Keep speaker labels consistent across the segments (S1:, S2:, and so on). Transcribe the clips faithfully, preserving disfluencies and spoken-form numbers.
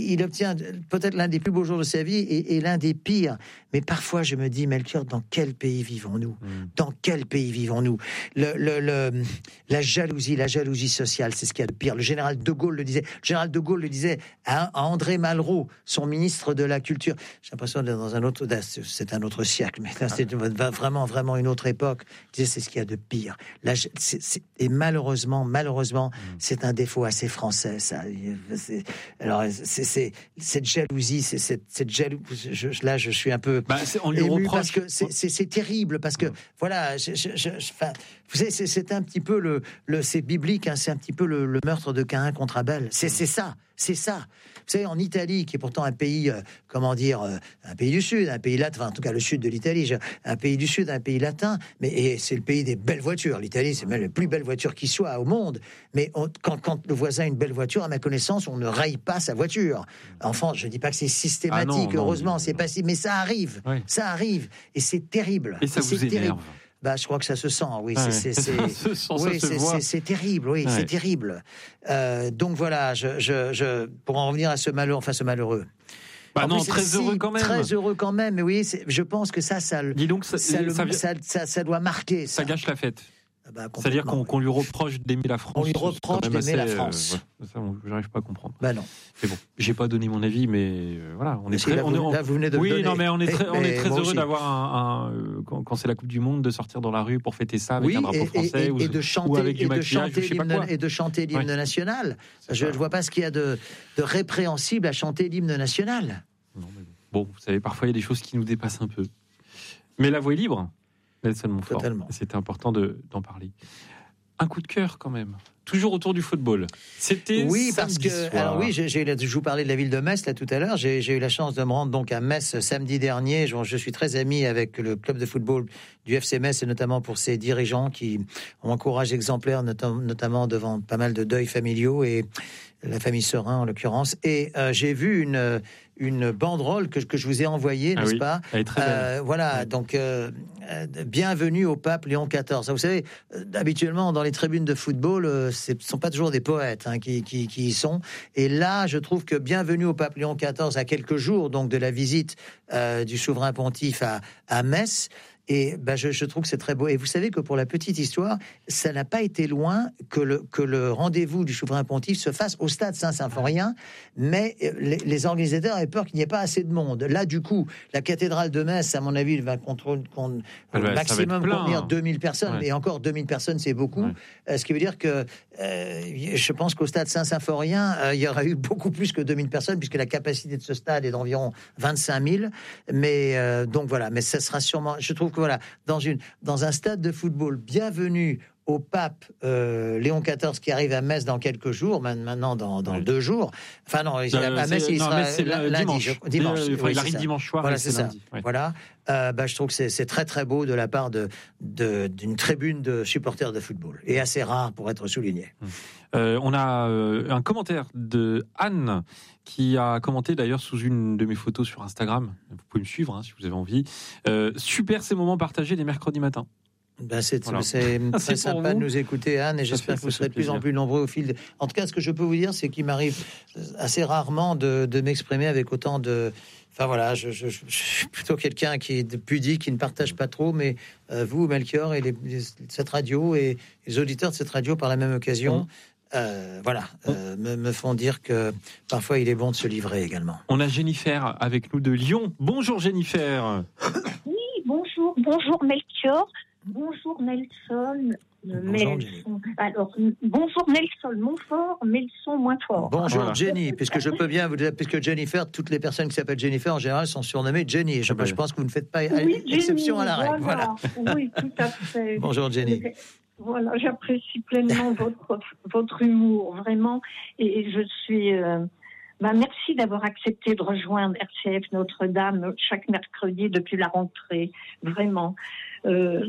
S1: il obtient peut-être l'un des plus beaux jours de sa vie et, et l'un des pires. Mais parfois, je me dis, Melchior, dans quel pays vivons-nous ? mmh. Dans quel pays vivons-nous ? le, le, le, La jalousie, la jalousie sociale, c'est ce qu'il y a de pire. Le général de Gaulle le disait. Le général de Gaulle le disait à, à André Malraux, son ministre de la Culture. J'ai l'impression d'être dans un autre... C'est un autre siècle, mais là, c'est vraiment, vraiment une autre époque. Il disait, c'est ce qu'il y a de pire. La, c'est, c'est, et malheureusement, malheureusement, mmh. c'est un défaut assez français, ça. C'est, alors, c'est, c'est cette jalousie, c'est cette, cette jalousie. Je, là, je suis un peu
S2: bah, on lui reproche
S1: parce que c'est, c'est, c'est terrible, parce que mmh. voilà, je, je, je, enfin, vous savez, c'est, c'est un petit peu le, le c'est biblique, hein, c'est un petit peu le, le meurtre de Caïn contre Abel. C'est, c'est ça, c'est ça. Vous savez, en Italie, qui est pourtant un pays, euh, comment dire, euh, un pays du Sud, un pays latin, enfin, en tout cas le sud de l'Italie, je, un pays du Sud, un pays latin, mais et c'est le pays des belles voitures. L'Italie, c'est même la plus belle voiture qui soit au monde. Mais on, quand, quand le voisin a une belle voiture, à ma connaissance, on ne raille pas sa voiture. En France, je ne dis pas que c'est systématique, ah non, non, heureusement, non, c'est non. pas si, mais ça arrive, oui. ça arrive, et c'est terrible.
S2: Et ça
S1: et
S2: vous
S1: c'est
S2: énerve
S1: terrible. Bah, je crois que ça se sent, oui,
S2: ouais,
S1: c'est, c'est, c'est,
S2: se sent,
S1: oui, c'est, c'est, c'est terrible, oui, ouais. c'est terrible. Euh, donc voilà, je, je, je, pour en revenir à ce malheureux, enfin ce malheureux.
S2: Bah
S1: en
S2: non,
S1: plus,
S2: très
S1: si,
S2: heureux quand même.
S1: Très heureux quand même, mais oui, c'est, je pense que ça, ça,
S2: Dis donc, ça,
S1: ça,
S2: ça,
S1: le, ça, ça, ça doit marquer. Ça,
S2: ça gâche la fête.
S1: Bah,
S2: c'est-à-dire qu'on, qu'on lui reproche d'aimer la France.
S1: On lui reproche d'aimer
S2: assez,
S1: la France.
S2: Euh, ouais, ça, on, j'arrive pas à comprendre.
S1: Bah non.
S2: Mais bon, j'ai pas donné mon avis, mais euh, voilà, on est très.
S1: Là,
S2: on
S1: vous,
S2: est,
S1: là, vous venez de
S2: oui,
S1: le donner.
S2: non, mais on est très,
S1: mais,
S2: on est très heureux
S1: aussi.
S2: d'avoir un, un euh, quand, quand c'est la Coupe du Monde, de sortir dans la rue pour fêter ça avec
S1: oui,
S2: un drapeau
S1: et,
S2: français
S1: et,
S2: ou,
S1: et de chanter,
S2: ou avec du
S1: et de
S2: maquillage,
S1: chanter
S2: je sais pas
S1: l'hymne,
S2: quoi.
S1: et de chanter l'hymne ouais. national. C'est je ne vois pas ce qu'il y a de, de répréhensible à chanter l'hymne national.
S2: Non, mais bon, vous savez, parfois il y a des choses qui nous dépassent un peu. Mais la voix est libre, Nelson Montfort.
S1: Totalement.
S2: C'était important de, d'en parler. Un coup de cœur quand même. Toujours autour du football. C'était
S1: oui parce que
S2: soir.
S1: alors oui j'ai, j'ai je vous parlais de la ville de Metz là tout à l'heure. J'ai, j'ai eu la chance de me rendre donc à Metz samedi dernier. Je, je suis très ami avec le club de football du F C Metz et notamment pour ses dirigeants qui ont un courage exemplaire notam- notamment devant pas mal de deuils familiaux et la famille Serin en l'occurrence. Et euh, j'ai vu une une banderole que, que je vous ai envoyée, ah n'est-ce
S2: oui,
S1: pas
S2: elle est très belle.
S1: Euh, voilà, oui. donc euh, euh, bienvenue au pape Léon quatorze. Vous savez, euh, habituellement dans les tribunes de football, euh, ce ne sont pas toujours des poètes hein, qui, qui, qui y sont. Et là, je trouve que bienvenue au pape Léon quatorze à quelques jours donc de la visite euh, du souverain pontife à, à Metz. Et ben je, je trouve que c'est très beau. Et vous savez que pour la petite histoire, ça n'a pas été loin que le, que le rendez-vous du souverain pontife se fasse au stade Saint-Symphorien, mais les, les organisateurs avaient peur qu'il n'y ait pas assez de monde. Là, du coup, la cathédrale de Metz, à mon avis, va contrôler con,
S2: ah ben,
S1: maximum contenir deux mille personnes,
S2: ouais.
S1: mais encore deux mille personnes, c'est beaucoup. Ouais. Euh, ce qui veut dire que euh, je pense qu'au stade Saint-Symphorien, euh, il y aurait eu beaucoup plus que deux mille personnes, puisque la capacité de ce stade est d'environ vingt-cinq mille. Mais euh, donc voilà, mais ça sera sûrement, je trouve que voilà, dans, une, dans un stade de football, bienvenue au pape euh, Léon quatorze qui arrive à Metz dans quelques jours, maintenant dans, dans oui. deux jours. Enfin non, il, euh, à Metz il
S2: non,
S1: sera
S2: c'est
S1: lundi.
S2: Dimanche.
S1: Je, dimanche.
S2: Euh,
S1: oui,
S2: il arrive
S1: ça.
S2: dimanche soir.
S1: Voilà,
S2: et
S1: c'est,
S2: c'est
S1: ça.
S2: Lundi. Ouais.
S1: Voilà. Euh, bah, je trouve que c'est, c'est très très beau de la part de, de, d'une tribune de supporters de football. Et assez rare pour être souligné.
S2: Euh, on a euh, un commentaire de Anne qui a commenté d'ailleurs sous une de mes photos sur Instagram. Vous pouvez me suivre hein, si vous avez envie. Euh, super ces moments partagés les mercredis matins.
S1: Ben c'est, voilà. c'est très c'est sympa de nous écouter, Anne, et ça j'espère fait, que vous serez de plus en plus nombreux au fil. De... En tout cas, ce que je peux vous dire, c'est qu'il m'arrive assez rarement de, de m'exprimer avec autant de. Enfin voilà, je, je, je suis plutôt quelqu'un qui est pudique, qui ne partage pas trop, mais euh, vous, Melchior, et les, les, cette radio et les auditeurs de cette radio par la même occasion. Mmh. Euh, voilà, euh, me, me font dire que parfois il est bon de se livrer également.
S2: On a Jennifer avec nous de Lyon. Bonjour Jennifer.
S3: Oui, bonjour, bonjour Melchior. Bonjour Nelson.
S1: Bonjour,
S3: Nelson. Alors, bonjour Nelson, Montfort, Nelson, moins fort.
S1: Bonjour
S2: voilà.
S1: Jenny, puisque je peux bien vous dire, puisque Jennifer, toutes les personnes qui s'appellent Jennifer en général sont surnommées Jenny. Je, ah ben, je pense que vous ne faites pas
S3: oui,
S1: exception
S3: Jenny,
S1: à la règle. Voilà.
S3: voilà. Oui, tout à fait.
S1: Bonjour Jenny.
S3: Voilà, j'apprécie pleinement votre votre humour, vraiment, et je suis. Euh, bah, merci d'avoir accepté de rejoindre R C F Notre-Dame chaque mercredi depuis la rentrée, vraiment. Euh,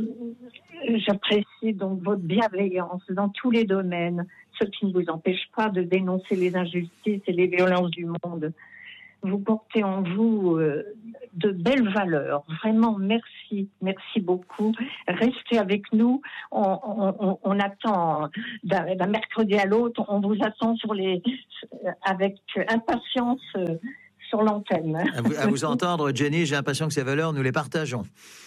S3: j'apprécie donc votre bienveillance dans tous les domaines, ce qui ne vous empêche pas de dénoncer les injustices et les violences du monde. vous portez en vous euh, de belles valeurs. Vraiment, merci, merci beaucoup. Restez avec nous. On, on, on attend d'un, d'un mercredi à l'autre. On vous attend sur les, avec impatience euh, sur l'antenne.
S1: À vous, à vous entendre, Jenny, j'ai l'impression que ces valeurs, nous les partageons.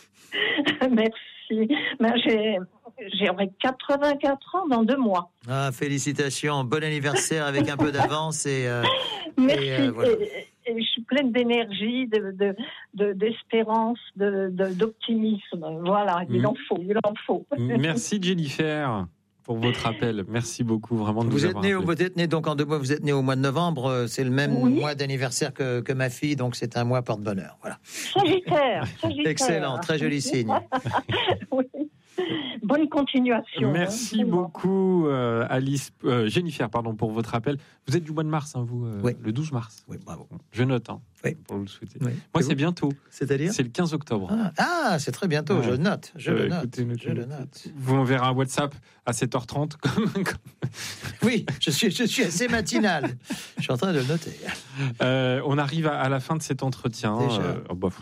S3: Merci. Ben, j'ai, j'aurai quatre-vingt-quatre ans dans deux mois.
S1: Ah, félicitations. Bon anniversaire avec un peu d'avance. Et, euh,
S3: merci.
S1: Et, euh, voilà.
S3: et, et je suis pleine d'énergie, de, de, de, d'espérance, de, de, d'optimisme. Voilà, il en faut, il en faut.
S2: Merci Jennifer pour votre appel. Merci beaucoup vraiment de
S1: vous
S2: nous
S1: êtes
S2: avoir
S1: né,
S2: appelé.
S1: vous êtes né donc en deux mois. Vous êtes né au mois de novembre. C'est le même
S3: Oui.
S1: mois d'anniversaire que, que ma fille, donc c'est un mois porte-bonheur. Voilà.
S3: Sagittaire, Sagittaire.
S1: Excellent, très joli signe.
S3: Oui. Bonne continuation.
S2: Merci
S3: hein,
S2: beaucoup euh, Alice, euh, Jennifer, pardon, pour votre appel. Vous êtes du mois de mars, hein, vous, euh,
S1: Oui.
S2: le douze mars.
S1: Oui, bravo.
S2: Je note, hein,
S1: Oui.
S2: pour vous le souhaiter.
S1: Oui.
S2: Moi,
S1: Et
S2: c'est
S1: vous
S2: bientôt.
S1: C'est-à-dire
S2: C'est le quinze octobre.
S1: Ah, ah, c'est très bientôt.
S2: Ouais.
S1: Je le note. Je
S2: Euh,
S1: le note.
S2: écoutez, notez-
S1: Je le note.
S2: Vous m'enverrez un WhatsApp à sept heures trente. Comme, comme-
S1: Oui, je suis, je suis assez matinal. Je suis en train de le noter.
S2: Euh, on arrive à, à la fin de cet entretien.
S1: Déjà.
S2: Euh, oh, bah,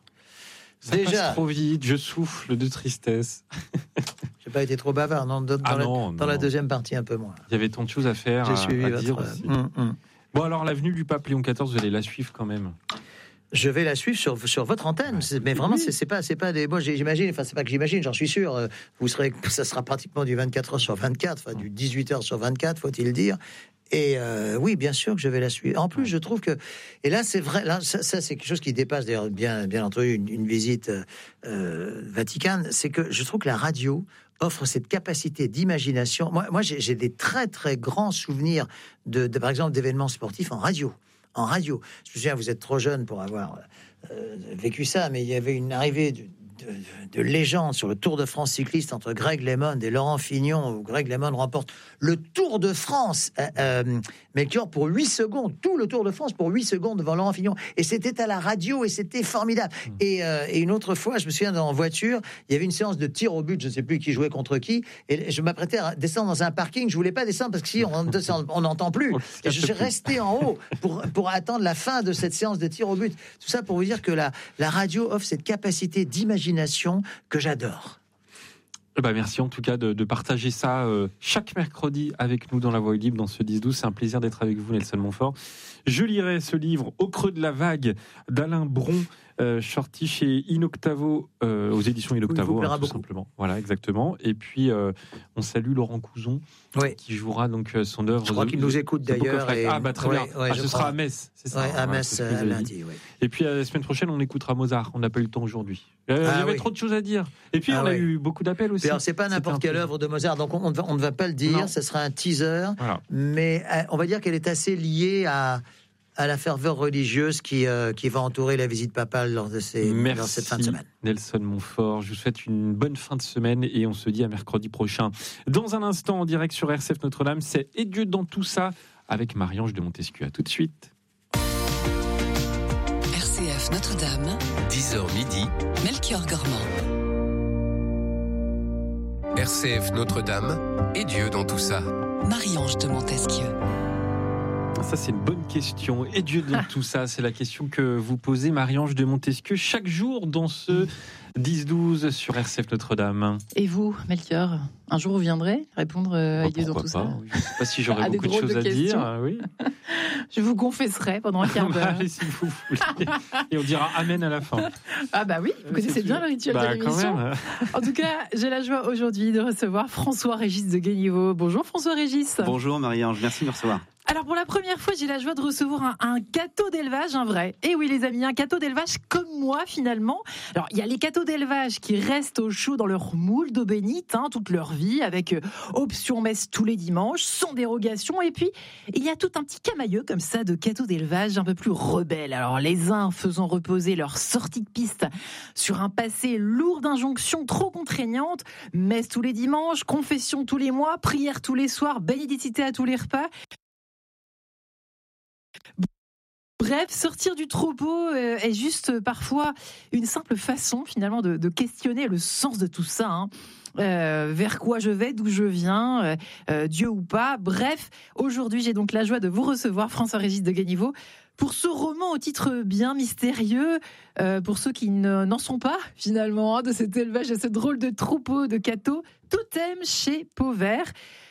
S2: ça
S1: Déjà.
S2: passe trop vite. Je souffle de tristesse.
S1: J'ai pas été trop bavard. Non, dans,
S2: Ah
S1: la,
S2: non,
S1: dans
S2: non.
S1: la deuxième partie, un peu moins.
S2: Il y avait tant de choses à faire,
S1: J'ai
S2: à,
S1: suivi
S2: à
S1: votre.
S2: dire aussi.
S1: Hum, hum.
S2: Bon, alors, la venue du pape Léon quatorze, vous allez la suivre quand même.
S1: Je vais la suivre sur, sur votre antenne. C'est- Mais vraiment, c'est, c'est pas, c'est pas des. Moi, j'ai- j'imagine. Enfin, c'est pas que j'imagine. J'en suis sûr. euh, Vous serez. Ça sera pratiquement du vingt-quatre heures sur vingt-quatre, enfin du dix-huit heures sur vingt-quatre, faut-il dire. Et euh, oui, bien sûr que je vais la suivre. En plus, je trouve que, et là, c'est vrai, là, ça, ça, c'est quelque chose qui dépasse d'ailleurs bien, bien entendu une, une visite euh, vaticane. C'est que je trouve que la radio offre cette capacité d'imagination. Moi, moi, j'ai, j'ai des très très grands souvenirs de, de, par exemple, d'événements sportifs en radio. En radio. Je me souviens, vous êtes trop jeune pour avoir euh, vécu ça, mais il y avait une arrivée de, de, de légende sur le Tour de France cycliste entre Greg LeMond et Laurent Fignon, où Greg LeMond remporte le Tour de France, euh, euh, Melchior, pour huit secondes, tout le Tour de France pour huit secondes devant Laurent Fignon. Et c'était à la radio et c'était formidable. Mmh. Et, euh, et une autre fois, je me souviens, en voiture, il y avait une séance de tir au but, je ne sais plus qui jouait contre qui, et je m'apprêtais à descendre dans un parking. Je voulais pas descendre parce que si on descend, on n'entend plus. Et je suis resté en haut pour, pour attendre la fin de cette séance de tir au but. Tout ça pour vous dire que la, la radio offre cette capacité d'imagination que j'adore.
S2: Bah merci en tout cas de, de partager ça euh, chaque mercredi avec nous dans La Voix Libre, dans ce dix douze. C'est un plaisir d'être avec vous, Nelson Montfort. Je lirai ce livre Au creux de la vague d'Alain Bron, euh, sorti chez Inoctavo, euh, aux éditions Inoctavo, hein, tout beaucoup. simplement. Voilà, exactement. Et puis euh, on salue Laurent Couzon,
S1: oui.
S2: qui jouera donc euh, son œuvre.
S1: Je crois qu'il nous écoute d'ailleurs. Et...
S2: Ah bah très
S1: ouais,
S2: bien.
S1: Ouais,
S2: ah, ce sera à Metz, c'est ça.
S1: Ouais, à
S2: hein,
S1: Metz à lundi. Oui.
S2: Et puis la semaine prochaine, on écoutera Mozart. On n'a pas eu le temps aujourd'hui. Euh, ah, il y avait oui. trop de choses à dire. Et puis ah, on a ouais. eu beaucoup d'appels aussi.
S1: Alors c'est pas n'importe quelle œuvre de Mozart, donc on, on, ne va, on ne va pas le dire. Non. Ce sera un teaser, voilà. Mais euh, on va dire qu'elle est assez liée à. à la ferveur religieuse qui, euh, qui va entourer la visite papale lors de ces,
S2: Merci,
S1: dans cette fin de semaine.
S2: Nelson Montfort, je vous souhaite une bonne fin de semaine et on se dit à mercredi prochain. Dans un instant, en direct sur R C F Notre-Dame, c'est Et Dieu dans tout ça avec Marie-Ange de Montesquieu. À tout de suite.
S4: R C F Notre-Dame,
S5: dix heures midi,
S4: Melchior Gormand.
S5: R C F Notre-Dame, et Dieu dans tout ça.
S4: Marie-Ange de Montesquieu.
S2: Ça, c'est une bonne question. Et Dieu dans tout ça, c'est la question que vous posez, Marie-Ange de Montesquieu, chaque jour dans ce dix douze sur R C F Notre-Dame.
S6: Et vous, Melchior, un jour vous viendrez répondre à Dieu dans tout
S2: pas.
S6: ça?
S2: Je ne sais pas si j'aurais beaucoup de choses de à
S6: questions.
S2: dire. Oui.
S6: Je vous confesserai pendant un quart d'heure.
S2: Allez, si vous voulez. Et on dira Amen à la fin.
S6: Ah bah oui, vous connaissez bien le rituel
S2: bah,
S6: de l'émission. En tout cas, j'ai la joie aujourd'hui de recevoir François-Régis de Guéniveau. Bonjour François-Régis.
S7: Bonjour Marie-Ange, merci de me recevoir.
S6: Alors pour la première fois, j'ai la joie de recevoir un, un gâteau d'élevage, un vrai. Et oui les amis, un gâteau d'élevage comme moi finalement. Alors il y a les gâteaux d'élevage qui restent au chaud dans leur moule d'eau bénite hein, toute leur vie, avec euh, option messe tous les dimanches, sans dérogation. Et puis il y a tout un petit camailleux comme ça de gâteaux d'élevage un peu plus rebelles. Alors les uns faisant reposer leur sortie de piste sur un passé lourd d'injonctions trop contraignantes, messe tous les dimanches, confession tous les mois, prière tous les soirs, bénédicité à tous les repas. Bref, sortir du troupeau euh, est juste euh, parfois une simple façon finalement de, de questionner le sens de tout ça. Hein. Euh, vers quoi je vais, d'où je viens, euh, euh, Dieu ou pas. Bref, aujourd'hui j'ai donc la joie de vous recevoir, François-Régis de Guéniveau, Pour ce roman au titre bien mystérieux, euh, pour ceux qui ne, n'en sont pas finalement, hein, de cet élevage, de ce drôle de troupeau de cathos, Totem chez Pauvert.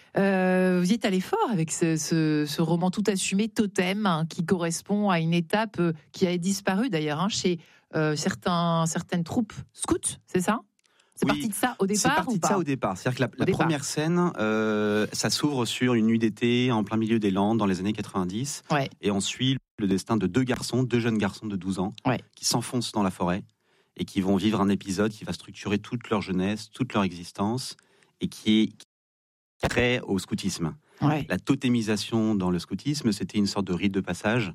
S6: Euh, vous y êtes allé fort avec ce, ce, ce roman tout assumé, Totem, hein, qui correspond à une étape euh, qui a disparu d'ailleurs hein, chez euh, certains, certaines troupes scouts, c'est ça ? C'est
S7: Oui,
S6: parti de ça au départ
S7: C'est parti
S6: ou
S7: de
S6: pas
S7: ça au départ. C'est-à-dire que la, la
S6: départ.
S7: première scène, euh, ça s'ouvre sur une nuit d'été en plein milieu des Landes dans les années quatre-vingt-dix.
S6: Ouais.
S7: Et on suit le destin de deux garçons, deux jeunes garçons de douze ans,
S6: Ouais.
S7: qui s'enfoncent dans la forêt et qui vont vivre un épisode qui va structurer toute leur jeunesse, toute leur existence et qui est qui crée au scoutisme.
S6: Ouais.
S7: La totémisation dans le scoutisme, c'était une sorte de rite de passage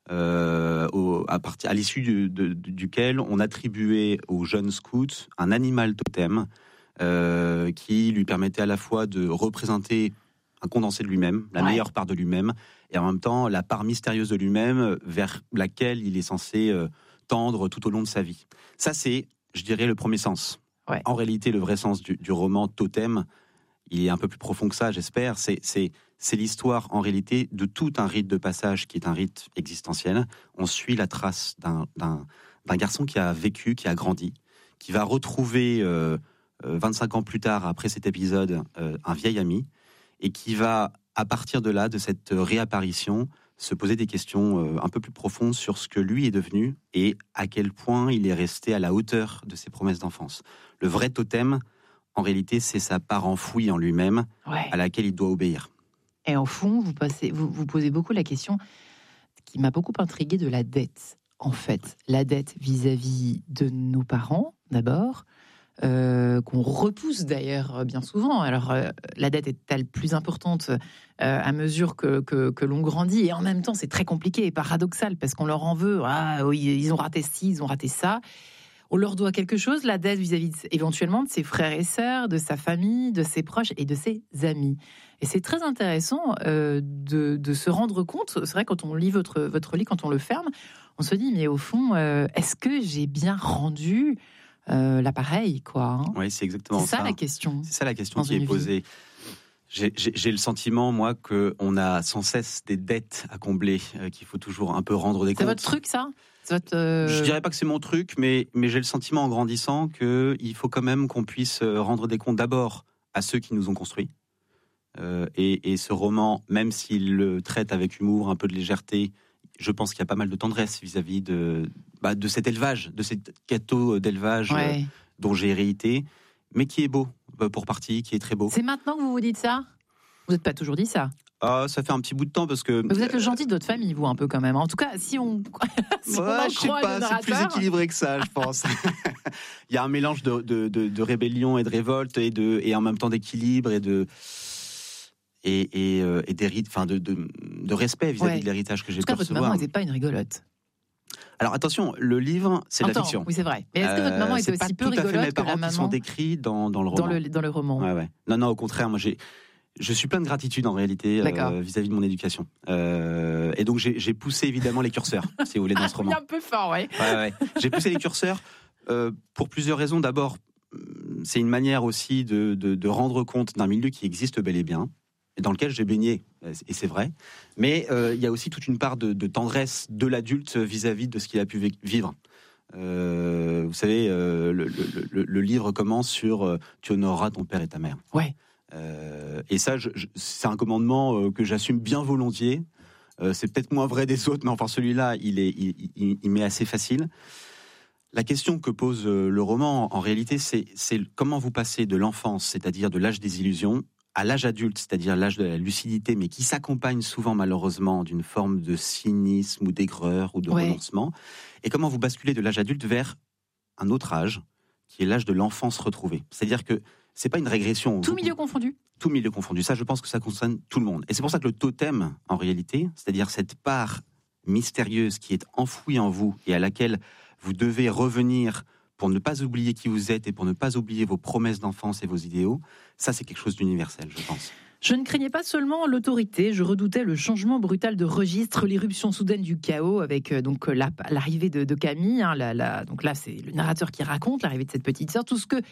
S7: euh, au, à, partir, à l'issue du, de, duquel on attribuait aux jeunes scouts un animal totem euh, qui lui permettait à la fois de représenter un condensé de lui-même, la
S6: Ouais.
S7: meilleure part de lui-même, et en même temps la part mystérieuse de lui-même vers laquelle il est censé euh, tendre tout au long de sa vie. Ça, c'est, je dirais, le premier sens.
S6: Ouais.
S7: En réalité, le vrai sens du, du roman Totem, il est un peu plus profond que ça, j'espère. C'est, c'est, c'est l'histoire, en réalité, de tout un rite de passage qui est un rite existentiel. On suit la trace d'un, d'un, d'un garçon qui a vécu, qui a grandi, qui va retrouver, euh, euh, vingt-cinq ans plus tard, après cet épisode, euh, un vieil ami, et qui va, à partir de là, de cette réapparition, se poser des questions euh, un peu plus profondes sur ce que lui est devenu et à quel point il est resté à la hauteur de ses promesses d'enfance. Le vrai totem, en réalité, c'est sa part enfouie en lui-même,
S6: Ouais.
S7: à laquelle il doit obéir.
S6: Et au fond, vous, passez, vous, vous posez beaucoup la question qui m'a beaucoup intriguée de la dette. En fait, la dette vis-à-vis de nos parents, d'abord, euh, qu'on repousse d'ailleurs bien souvent. Alors, euh, la dette est-elle plus importante euh, à mesure que, que, que l'on grandit ? Et en même temps, c'est très compliqué et paradoxal parce qu'on leur en veut. Ah, oui, ils ont raté ci, ils ont raté ça. On leur doit quelque chose, la dette vis-à-vis de, éventuellement de ses frères et sœurs, de sa famille, de ses proches et de ses amis. Et c'est très intéressant euh, de, de se rendre compte, c'est vrai, quand on lit votre, votre livre, quand on le ferme, on se dit, mais au fond, euh, est-ce que j'ai bien rendu euh, l'appareil, quoi hein
S7: Oui, c'est exactement
S6: C'est ça,
S7: ça.
S6: la question.
S7: C'est ça la question
S6: Dans
S7: qui
S6: une
S7: est
S6: vie.
S7: posée. J'ai, j'ai, j'ai le sentiment, moi, qu'on a sans cesse des dettes à combler, euh, qu'il faut toujours un peu rendre des
S6: C'est
S7: comptes.
S6: votre truc, ça C'est votre, euh,
S7: Je dirais pas que c'est mon truc, mais, mais j'ai le sentiment en grandissant qu'il faut quand même qu'on puisse rendre des comptes d'abord à ceux qui nous ont construits. Euh, et, et ce roman, même s'il le traite avec humour, un peu de légèreté, je pense qu'il y a pas mal de tendresse vis-à-vis de, bah, de cet élevage, de cet gâteau d'élevage
S6: ouais.
S7: euh, dont j'ai hérité, mais qui est beau, euh, pour partie, qui est très beau.
S6: C'est maintenant que vous vous dites ça ? Vous n'êtes pas toujours dit ça.
S7: Ah, ça fait un petit bout de temps parce que...
S6: Mais vous êtes le gentil de votre famille, vous, un peu quand même. En tout cas, si on, si on
S7: Ouais,
S6: en
S7: je sais
S6: croit le
S7: pas, c'est plus
S6: narrateur,
S7: équilibré que ça, je pense. Il y a un mélange de, de, de, de rébellion et de révolte et, de, et en même temps d'équilibre et de et, et, euh, et d'hérit- enfin de, de, de respect vis-à-vis
S6: Ouais.
S7: de l'héritage que
S6: en
S7: j'ai
S6: tout
S7: pu
S6: cas, votre
S7: recevoir.
S6: maman n'était pas une rigolote.
S7: Alors attention, le livre, c'est de la
S6: J'entends,
S7: fiction.
S6: Oui, c'est vrai. Mais est-ce que votre maman
S7: Euh,
S6: était
S7: c'est pas
S6: aussi peu
S7: tout à fait
S6: rigolote
S7: mes
S6: que la
S7: parents qui sont
S6: maman
S7: décrits dans, dans le roman.
S6: dans le, dans le roman
S7: Ouais, ouais. Non, non, au contraire, moi j'ai... Je suis plein de gratitude en réalité
S6: D'accord.
S7: euh, vis-à-vis de mon éducation. Euh, et donc j'ai, j'ai poussé évidemment les curseurs, si vous voulez, dans ce roman.
S6: Il est un peu fort, ouais.
S7: Ouais, ouais. J'ai poussé les curseurs euh, pour plusieurs raisons. D'abord, c'est une manière aussi de, de, de rendre compte d'un milieu qui existe bel et bien, et dans lequel j'ai baigné, et c'est vrai. Mais euh, il y a aussi toute une part de, de tendresse de l'adulte vis-à-vis de ce qu'il a pu vivre. Euh, vous savez, euh, le, le, le, le livre commence sur euh, « Tu honoreras ton père et ta mère ».
S6: Ouais.
S7: Euh, et ça, je, je, c'est un commandement euh, que j'assume bien volontiers. Euh, c'est peut-être moins vrai des autres, mais enfin celui-là, il est, il, il, il m'est assez facile. La question que pose euh, le roman, en réalité, c'est, c'est comment vous passez de l'enfance, c'est-à-dire de l'âge des illusions, à l'âge adulte, c'est-à-dire l'âge de la lucidité, mais qui s'accompagne souvent malheureusement d'une forme de cynisme ou d'aigreur ou de
S6: Ouais.
S7: renoncement, et comment vous basculez de l'âge adulte vers un autre âge, qui est l'âge de l'enfance retrouvée. C'est-à-dire que c'est pas une régression.
S6: Tout
S7: Vous-
S6: milieu confondu.
S7: tout milieu confondu. Ça, je pense que ça concerne tout le monde. Et c'est pour ça que le totem, en réalité, c'est-à-dire cette part mystérieuse qui est enfouie en vous et à laquelle vous devez revenir pour ne pas oublier qui vous êtes et pour ne pas oublier vos promesses d'enfance et vos idéaux, ça, c'est quelque chose d'universel, je pense.
S6: Je ne craignais pas seulement l'autorité, je redoutais le changement brutal de registre, l'irruption soudaine du chaos avec euh, donc la- l'arrivée de, de Camille. Hein, la- la- donc là, c'est le narrateur qui raconte l'arrivée de cette petite sœur, tout ce que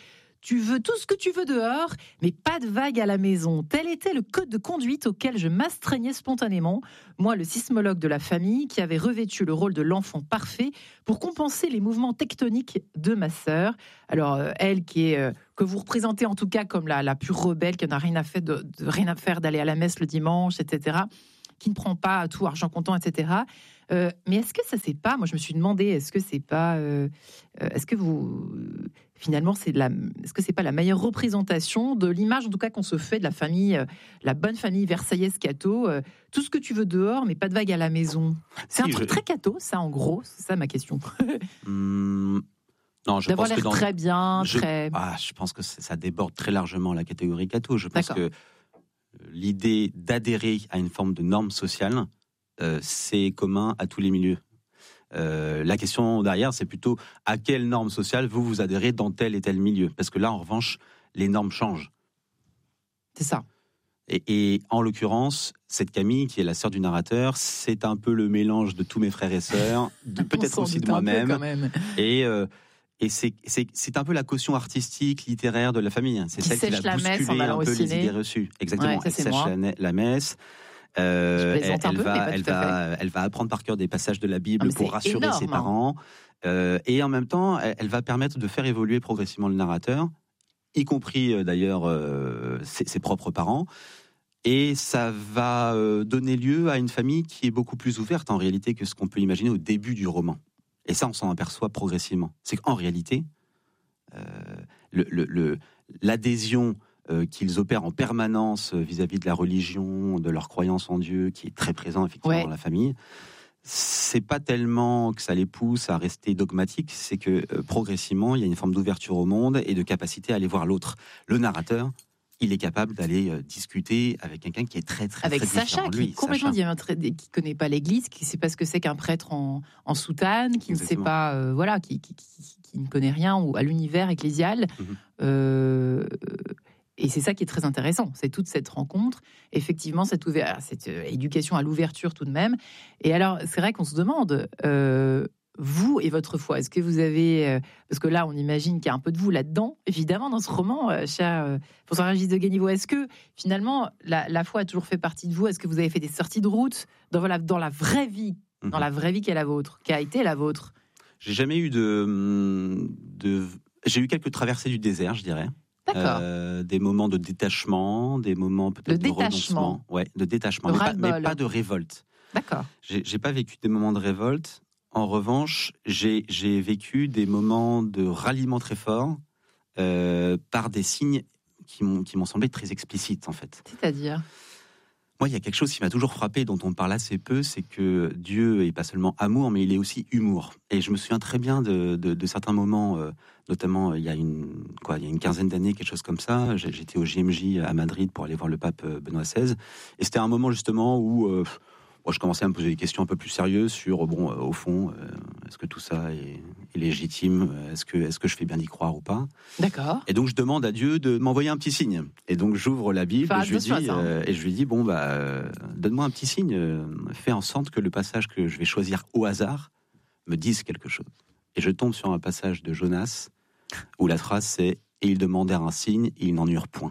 S6: Tu veux tout ce que tu veux dehors, mais pas de vagues à la maison. Tel était le code de conduite auquel je m'astreignais spontanément. Moi, le sismologue de la famille, qui avait revêtu le rôle de l'enfant parfait pour compenser les mouvements tectoniques de ma sœur. Alors, euh, elle qui est... Euh, que vous représentez en tout cas comme la, la pure rebelle, qui n'a rien à faire, de, de, rien à faire d'aller à la messe le dimanche, et cetera, qui ne prend pas tout argent comptant, et cetera. Euh, mais est-ce que ça, c'est pas... Moi, je me suis demandé, est-ce que c'est pas... Euh, est-ce que vous... Finalement, c'est de la, est-ce que c'est pas la meilleure représentation de l'image, en tout cas, qu'on se fait de la famille, euh, la bonne famille versaillaise catho, euh, tout ce que tu veux dehors, mais pas de vague à la maison. C'est si, un truc je... très catho, ça, en gros. C'est ça ma question.
S7: mmh, non, je
S6: D'avoir
S7: pense
S6: l'air
S7: que dans...
S6: très bien,
S7: je...
S6: très...
S7: Ah, je pense que ça déborde très largement la catégorie catho. Je pense D'accord. que l'idée d'adhérer à une forme de norme sociale, euh, c'est commun à tous les milieux. Euh, la question derrière, c'est plutôt à quelle norme sociale vous vous adhérez dans tel et tel milieu. Parce que là, en revanche, les normes changent.
S6: C'est ça.
S7: Et, et en l'occurrence, cette Camille, qui est la sœur du narrateur, c'est un peu le mélange de tous mes frères et sœurs, de, peut-être aussi de moi-même. Et, euh, et c'est, c'est, c'est un peu la caution artistique, littéraire de la famille. C'est
S6: qui
S7: celle qui va bousculer un peu les idées reçues. Exactement.
S6: Ouais, ça,
S7: elle sèche la, la messe. Euh, elle, elle, peu, va, elle, va, elle va apprendre par cœur des passages de la Bible ah, pour rassurer énorme, ses parents. Euh, et en même temps, elle, elle va permettre de faire évoluer progressivement le narrateur, y compris euh, d'ailleurs euh, ses, ses propres parents. Et ça va euh, donner lieu à une famille qui est beaucoup plus ouverte en réalité que ce qu'on peut imaginer au début du roman. Et ça, on s'en aperçoit progressivement. C'est qu'en réalité, euh, le, le, le, l'adhésion Euh, qu'ils opèrent en permanence vis-à-vis de la religion, de leur croyance en Dieu, qui est très présent effectivement ouais. dans la famille. C'est pas tellement que ça les pousse à rester dogmatiques, c'est que euh, progressivement, il y a une forme d'ouverture au monde et de capacité à aller voir l'autre. Le narrateur, il est capable d'aller euh, discuter avec quelqu'un qui est très très
S6: avec
S7: très
S6: Sacha,
S7: qui lui.
S6: est complètement diamétré, qui connaît pas l'Église, qui sait pas ce que c'est qu'un prêtre en, en soutane, qui Exactement. ne sait pas, euh, voilà, qui, qui, qui, qui ne connaît rien ou à l'univers ecclésial. Mm-hmm. Euh, Et c'est ça qui est très intéressant, c'est toute cette rencontre, effectivement, cette, ouver- cette éducation à l'ouverture tout de même. Et alors, c'est vrai qu'on se demande, euh, vous et votre foi, est-ce que vous avez... Euh, parce que là, on imagine qu'il y a un peu de vous là-dedans, évidemment, dans ce roman, euh, cher euh, François Régis de Ganiveau. Est-ce que, finalement, la, la foi a toujours fait partie de vous ? Est-ce que vous avez fait des sorties de route dans, voilà, dans la vraie vie, mmh. dans la vraie vie qui est la vôtre, qui a été la vôtre ?
S7: J'ai jamais eu de... de... J'ai eu quelques traversées du désert, je dirais. Euh, des moments de détachement, des moments peut-être de, de renoncement, ouais, de détachement, mais pas, mais pas de révolte.
S6: D'accord.
S7: J'ai, j'ai pas vécu des moments de révolte. En revanche, j'ai, j'ai vécu des moments de ralliement très fort euh, par des signes qui m'ont, qui m'ont semblé très explicites en fait.
S6: C'est-à-dire ?
S7: Moi, il y a quelque chose qui m'a toujours frappé, dont on parle assez peu, c'est que Dieu est pas seulement amour, mais il est aussi humour. Et je me souviens très bien de, de, de certains moments, euh, notamment il y a une quoi, il y a une quinzaine d'années, quelque chose comme ça. J'étais au J M J à Madrid pour aller voir le pape Benoît seize, et c'était un moment justement où euh, moi, je commençais à me poser des questions un peu plus sérieuses sur bon, euh, au fond, euh, est-ce que tout ça est, est légitime ? Est-ce que est-ce que je fais bien d'y croire ou pas ?
S6: D'accord.
S7: Et donc je demande à Dieu de m'envoyer un petit signe. Et donc j'ouvre la Bible et je, lui dis, euh, et je lui dis bon bah euh, donne-moi un petit signe, euh, fais en sorte que le passage que je vais choisir au hasard me dise quelque chose. Et je tombe sur un passage de Jonas où la phrase c'est et ils demandèrent un signe, et ils n'en eurent point.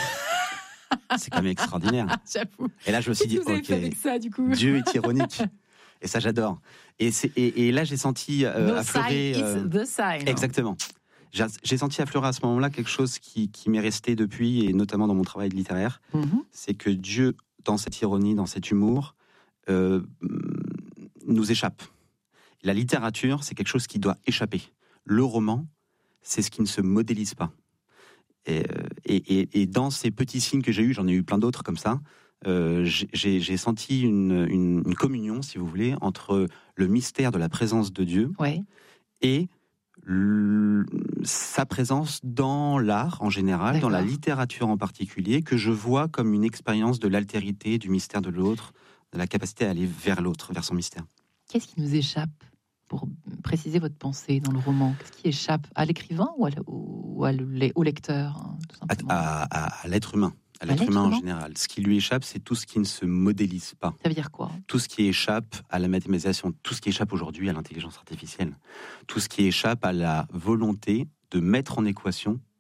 S7: C'est quand même extraordinaire.
S6: J'avoue.
S7: Et là je me suis dit ok,
S6: avec ça, du coup.
S7: Dieu est ironique. Et ça j'adore. Et, c'est, et, et là j'ai senti euh,
S6: no
S7: affleurer.
S6: Sign
S7: euh,
S6: is the sign.
S7: Exactement. J'ai, j'ai senti affleurer à ce moment-là quelque chose qui, qui m'est resté depuis, et notamment dans mon travail de littéraire. Mm-hmm. C'est que Dieu, dans cette ironie, dans cet humour, euh, nous échappe. La littérature, c'est quelque chose qui doit échapper. Le roman, c'est ce qui ne se modélise pas. Et, et, et, et dans ces petits signes que j'ai eus, j'en ai eu plein d'autres comme ça, euh, j'ai, j'ai senti une, une, une communion, si vous voulez, entre le mystère de la présence de Dieu
S6: ouais.
S7: et le, sa présence dans l'art en général, D'accord. dans la littérature en particulier, que je vois comme une expérience de l'altérité, du mystère de l'autre, de la capacité à aller vers l'autre, vers son mystère.
S6: Qu'est-ce qui nous échappe ? Pour préciser votre pensée dans le roman, qu'est-ce qui échappe à l'écrivain ou, à, ou à, au lecteur hein, tout simplement
S7: à, à, à l'être humain, à l'être, à l'être humain, humain en général. Ce qui lui échappe, c'est tout ce qui ne se modélise pas.
S6: Ça veut dire quoi ?
S7: Tout ce qui échappe à la mathématisation, tout ce qui échappe aujourd'hui à l'intelligence artificielle, tout ce qui échappe à la volonté de mettre en équation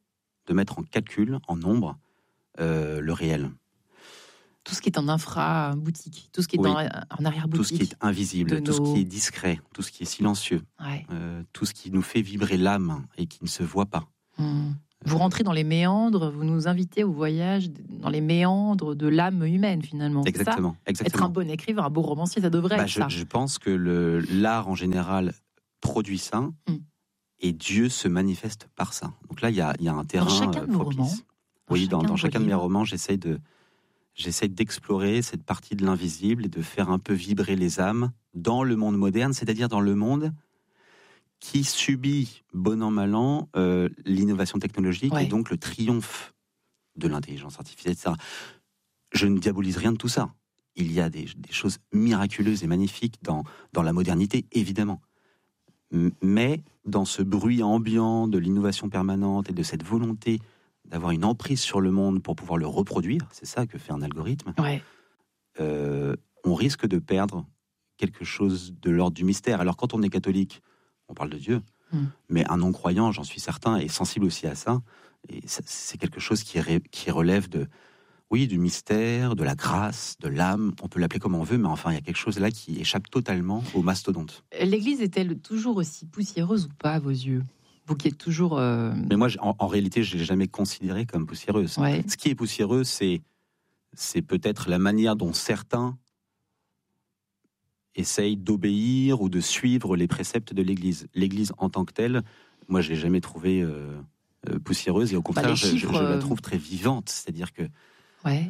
S7: de mettre en calcul, en nombre, euh, le réel.
S6: Tout ce qui est en infra-boutique, tout ce qui est
S7: Oui.
S6: dans, en arrière-boutique.
S7: Tout ce qui est invisible,
S6: de
S7: tout
S6: nos-
S7: ce qui est discret, tout ce qui est silencieux,
S6: Ouais.
S7: euh, tout ce qui nous fait vibrer l'âme et qui ne se voit pas.
S6: Hmm. Vous rentrez dans les méandres, vous nous invitez au voyage dans les méandres de l'âme humaine, finalement. C'est ça
S7: Exactement.
S6: Être un
S7: exactement.
S6: bon écrivain, un beau romancier, ça devrait
S7: Bah,
S6: être
S7: je,
S6: ça.
S7: je pense que le, l'art en général produit ça,
S6: Mm.
S7: et Dieu se manifeste par ça. Donc là, il y a, il y a un terrain
S6: chacun
S7: euh,
S6: de nos
S7: propice.
S6: romans,
S7: Oui,
S6: dans
S7: dans,
S6: chacun
S7: dans
S6: de
S7: chacun
S6: vos
S7: de mes
S6: livres.
S7: romans, j'essaye de, j'essaye d'explorer cette partie de l'invisible et de faire un peu vibrer les âmes dans le monde moderne, c'est-à-dire dans le monde qui subit, bon an, mal an, euh, l'innovation technologique
S6: Ouais.
S7: et donc le triomphe de l'intelligence artificielle, et cetera. Je ne diabolise rien de tout ça. Il y a des, des choses miraculeuses et magnifiques dans, dans la modernité, évidemment. M- Mais dans ce bruit ambiant de l'innovation permanente et de cette volonté d'avoir une emprise sur le monde pour pouvoir le reproduire, c'est ça que fait un algorithme,
S6: Ouais.
S7: euh, on risque de perdre quelque chose de l'ordre du mystère. Alors quand on est catholique, on parle de Dieu,
S6: Mm.
S7: mais un non-croyant, j'en suis certain, est sensible aussi à ça. Et ça, c'est quelque chose qui, ré- qui relève de, oui, du mystère, de la grâce, de l'âme. On peut l'appeler comme on veut, mais enfin, il y a quelque chose là qui échappe totalement au mastodonte.
S6: L'Église est-elle toujours aussi poussiéreuse ou pas à vos yeux? Vous qui êtes toujours... euh,
S7: Mais moi, j'- en, en réalité, je ne l'ai jamais considérée comme poussiéreuse.
S6: Ouais.
S7: Ce qui est poussiéreux, c'est, c'est peut-être la manière dont certains essayent d'obéir ou de suivre les préceptes de l'Église. L'Église en tant que telle, moi, je ne l'ai jamais trouvée euh, euh, poussiéreuse, et au contraire,
S6: les
S7: je, je-
S6: chiffres,
S7: je la
S6: euh,
S7: trouve très vivante. C'est-à-dire que
S6: Ouais.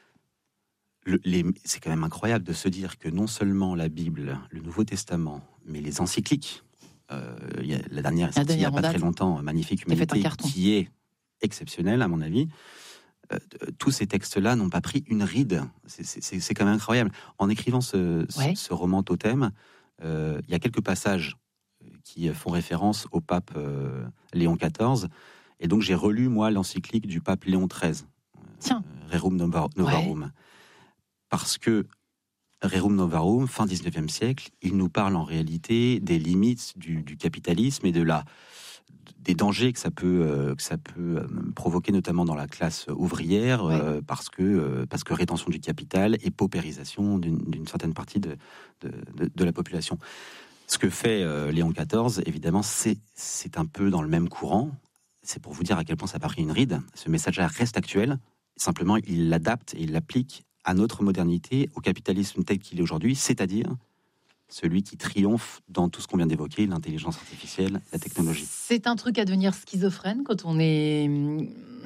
S7: le- les- c'est quand même incroyable de se dire que non seulement la Bible, le Nouveau Testament, mais les encycliques, euh, il y a la dernière est sortie il n'y a
S6: dernière en
S7: pas très
S6: date.
S7: longtemps, Magnifique
S6: Elle fait un
S7: Humanité,
S6: carton.
S7: qui est exceptionnelle à mon avis, euh, t- tous ces textes-là n'ont pas pris une ride. C'est- C'est c'est- c'est quand même incroyable. En écrivant ce, ce-
S6: Ouais.
S7: ce roman Totem, euh, il y a quelques passages qui font référence au pape euh, Léon quatorze, et donc j'ai relu, moi, l'encyclique du pape Léon treize,
S6: Tiens.
S7: euh, Rerum Nova- Novarum. Parce que Rerum Novarum, fin dix-neuvième siècle, il nous parle en réalité des limites du, du capitalisme et de la, des dangers que ça peut, euh, que ça peut euh, provoquer, notamment dans la classe ouvrière, euh, parce, que, euh, parce que rétention du capital et paupérisation d'une d'une certaine partie de, de, de- de la population. Ce que fait euh, Léon quatorze, évidemment, c'est c'est un peu dans le même courant. C'est pour vous dire à quel point ça n'a pas pris une ride. Ce message-là reste actuel. Simplement, il l'adapte et il l'applique à notre modernité, au capitalisme tel qu'il est aujourd'hui, c'est-à-dire celui qui triomphe dans tout ce qu'on vient d'évoquer, l'intelligence artificielle, la technologie.
S6: C'est un truc à devenir schizophrène quand on est hum,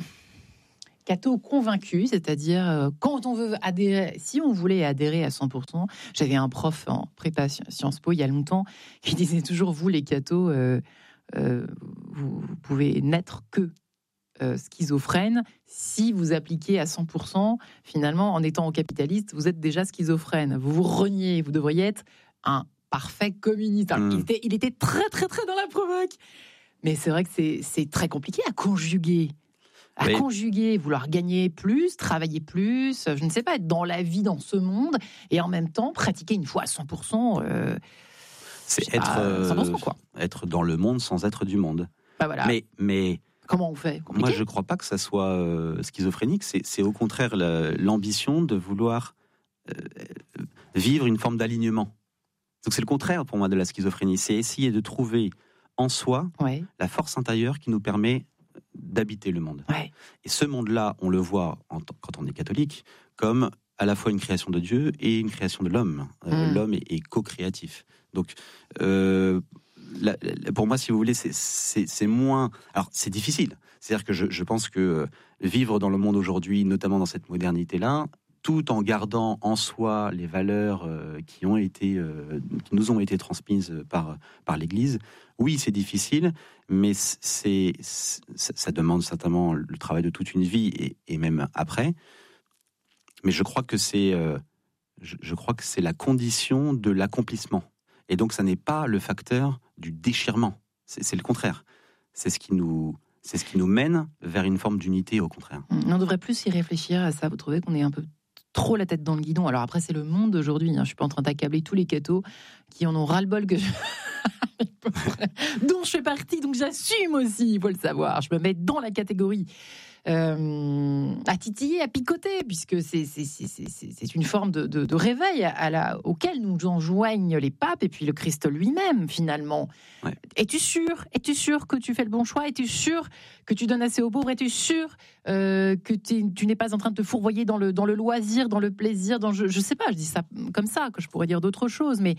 S6: catho convaincu, c'est-à-dire euh, quand on veut adhérer, si on voulait adhérer à cent pour cent, j'avais un prof en prépa Sciences Po il y a longtemps qui disait toujours, vous les cathos, euh, euh, vous, vous pouvez n'être que euh, schizophrène si vous appliquez à cent pour cent, finalement, en étant capitaliste, vous êtes déjà schizophrène, vous vous reniez, vous devriez être un parfait communiste. Alors,
S7: Mm.
S6: il, était, il était très très très dans la provoque. Mais c'est vrai que c'est, c'est très compliqué à conjuguer. À
S7: Oui.
S6: conjuguer, vouloir gagner plus, travailler plus, je ne sais pas, être dans la vie, dans ce monde, et en même temps pratiquer une foi à cent pour cent. Euh,
S7: C'est
S6: je sais
S7: être,
S6: pas,
S7: euh,
S6: cent pour cent, quoi.
S7: être dans le monde sans être du monde.
S6: Bah voilà.
S7: Mais, mais
S6: Comment on fait? Compliqué.
S7: moi, je ne crois pas que ça soit euh, schizophrénique. C'est c'est au contraire la- l'ambition de vouloir euh, vivre une forme d'alignement. Donc c'est le contraire pour moi de la schizophrénie. C'est essayer de trouver en soi
S6: Ouais,
S7: la force intérieure qui nous permet d'habiter le monde.
S6: ouais.
S7: Et ce monde-là, on le voit en tant- quand on est catholique, comme à la fois une création de Dieu et une création de l'homme. Euh,
S6: Mm.
S7: L'homme est, est co-créatif. Donc, euh, la- la- pour moi, si vous voulez, c'est- c'est c'est moins... Alors, c'est difficile. C'est-à-dire que je, je pense que euh, vivre dans le monde aujourd'hui, notamment dans cette modernité-là, tout en gardant en soi les valeurs euh, qui ont été, euh, qui nous ont été transmises par par l'Église, oui, c'est difficile, mais c'est, c'est ça demande certainement le travail de toute une vie et, et même après. Mais je crois que c'est, euh, je, je crois que c'est la condition de l'accomplissement. Et donc, ça n'est pas le facteur du déchirement. C'est, c'est le contraire. C'est ce qui nous, c'est ce qui nous mène vers une forme d'unité, au contraire.
S6: On devrait plus y réfléchir à ça. Vous trouvez qu'on est un peu trop la tête dans le guidon? Alors après, c'est le monde d'aujourd'hui. Hein. Je suis pas en train d'accabler tous les cathos qui en ont ras-le-bol que je... dont je fais partie, donc j'assume aussi, il faut le savoir. Je me mets dans la catégorie euh, à titiller, à picoter, puisque c'est, c'est, c'est, c'est, c'est une forme de, de, de réveil à la, auquel nous enjoignent les papes et puis le Christ lui-même, finalement. Ouais. Es-tu sûr Es-tu sûr que tu fais le bon choix? Es-tu sûr que tu donnes assez aux pauvres? Es-tu sûr euh, que tu n'es pas en train de te fourvoyer dans le, dans le loisir, dans le plaisir, dans, je ne sais pas, je dis ça comme ça, que je pourrais dire d'autres choses, mais...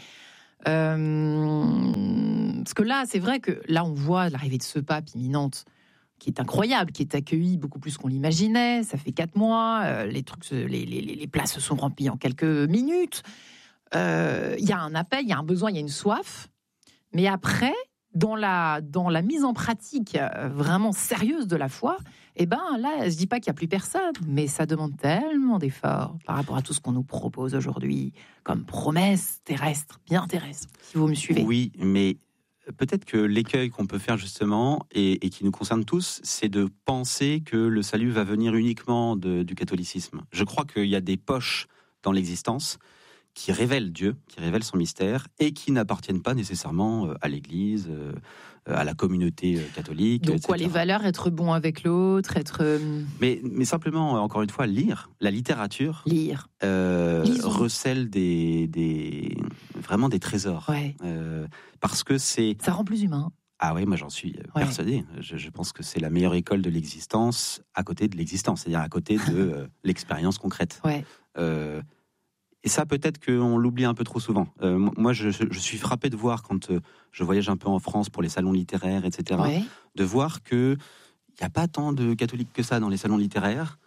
S6: Euh, parce que là, c'est vrai que là, on voit l'arrivée de ce pape imminente, qui est incroyable, qui est accueilli beaucoup plus qu'on l'imaginait. Ça fait quatre mois, euh, les trucs, les, les, les places se sont remplies en quelques minutes. Il euh, y a un appel, il y a un besoin, il y a une soif. Mais après, dans la, dans la mise en pratique vraiment sérieuse de la foi, eh ben là, je dis pas qu'il y a plus personne, mais ça demande tellement d'efforts par rapport à tout ce qu'on nous propose aujourd'hui comme promesse terrestre, bien terrestre, si vous me suivez.
S7: Oui, mais peut-être que l'écueil qu'on peut faire justement, et, et qui nous concerne tous, c'est de penser que le salut va venir uniquement de, du catholicisme. Je crois qu'il y a des poches dans l'existence qui révèlent Dieu, qui révèlent son mystère, et qui n'appartiennent pas nécessairement à l'Église, à la communauté catholique.
S6: Donc
S7: et cetera.
S6: Quoi, les valeurs, être bon avec l'autre, être...
S7: Mais, mais simplement, encore une fois, lire. La littérature
S6: lire.
S7: Euh, recèle des, des, vraiment des trésors.
S6: Ouais.
S7: Euh, parce que c'est...
S6: Ça rend plus humain.
S7: Ah oui, moi j'en suis ouais. persuadé. Je, je pense que c'est la meilleure école de l'existence à côté de l'existence, c'est-à-dire à côté de euh, l'expérience concrète.
S6: Ouais.
S7: Euh, Et ça, peut-être qu'on l'oublie un peu trop souvent. Euh, moi, je, je suis frappé de voir, quand euh, je voyage un peu en France pour les salons littéraires, et cetera,
S6: ouais.
S7: de voir qu'il n'y a pas tant de catholiques que ça dans les salons littéraires.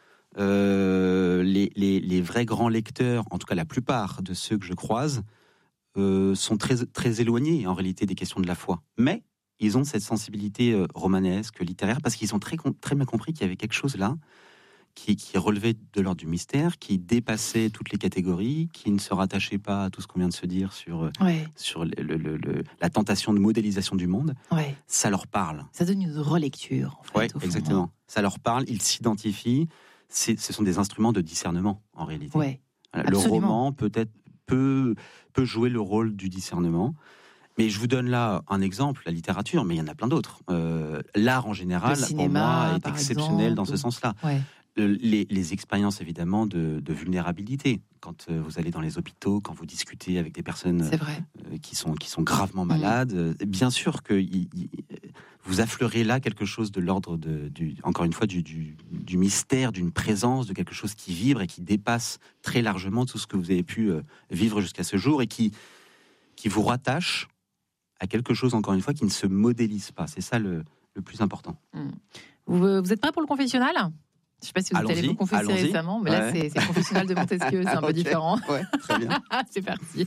S7: Euh, les, les, les vrais grands lecteurs, en tout cas la plupart de ceux que je croise, euh, sont très, très éloignés, en réalité, des questions de la foi. Mais ils ont cette sensibilité euh, romanesque, littéraire, parce qu'ils ont très, très bien compris qu'il y avait quelque chose là, Qui, qui relevait de l'ordre du mystère, qui dépassait toutes les catégories, qui ne se rattachait pas à tout ce qu'on vient de se dire sur,
S6: ouais.
S7: sur le, le, le, la tentation de modélisation du monde.
S6: Ouais.
S7: Ça leur parle.
S6: Ça donne une relecture, en fait.
S7: Oui, exactement. Hein. Ça leur parle, ils s'identifient. C'est, ce sont des instruments de discernement, en réalité.
S6: Ouais,
S7: voilà, le roman peut-être peut, peut jouer le rôle du discernement. Mais je vous donne là un exemple, la littérature, mais il y en a plein d'autres. Euh, l'art en général,
S6: cinéma,
S7: pour moi, est exceptionnel
S6: exemple.
S7: dans ce sens-là.
S6: Ouais.
S7: Les, les expériences évidemment de, de vulnérabilité, quand vous allez dans les hôpitaux, quand vous discutez avec des personnes euh, qui, sont, qui sont gravement malades, mmh. bien sûr que y, y, vous affleurez là quelque chose de l'ordre, de, du, encore une fois, du, du, du mystère, d'une présence, de quelque chose qui vibre et qui dépasse très largement tout ce que vous avez pu euh, vivre jusqu'à ce jour et qui, qui vous rattache à quelque chose, encore une fois, qui ne se modélise pas. C'est ça le, le plus important.
S6: Mmh. Vous, vous êtes prêts pour le confessionnel ? Je ne sais pas si vous allez vous confesser allons-y. récemment, mais ouais. là, c'est, c'est le confessionnal de Montesquieu, c'est un peu okay. différent.
S7: Ouais, très bien.
S6: C'est parti.